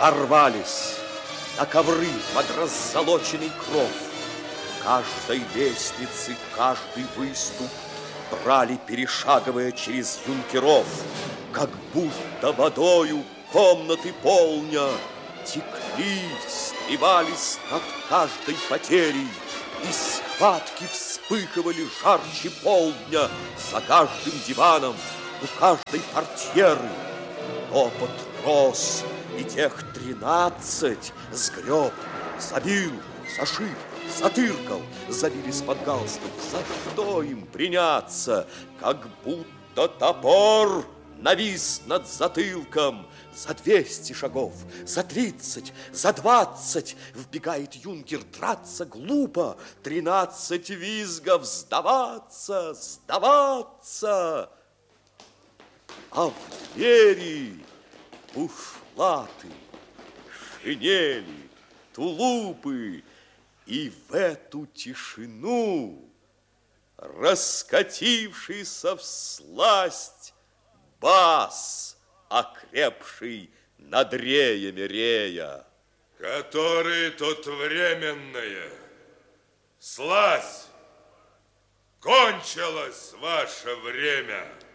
сорвались на ковры под раззолоченный кров. Каждой лестницы, каждый выступ брали, перешагивая через юнкеров, как будто водою комнаты полня текли, сливались над каждой потерей, и схватки вспыхивали жарче полдня за каждым диваном, у каждой портьеры. Топот рос, и тех 13 сгреб, забил, зашиб, затыркал, забились под галстук. За что им приняться, как будто топор навис над затылком? За 200 шагов, за 30, за 20 вбегает юнкер. Драться глупо, 13 визгов: сдаваться, сдаваться. А в двери бушлаты, шинели, тулупы, и в эту тишину раскатившийся всласть бас, окрепший над реями рея. Который тут временное, слазь, кончилось ваше время.